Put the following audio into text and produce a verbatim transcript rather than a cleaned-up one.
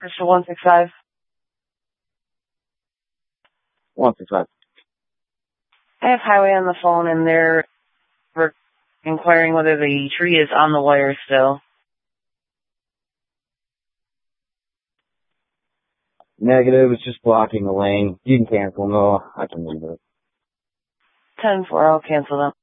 Crystal one six five. one six five. I have highway on the phone, and they're inquiring whether the tree is on the wire still. Negative, it's just blocking the lane. You can cancel, no, I can leave it. ten four, I'll cancel them.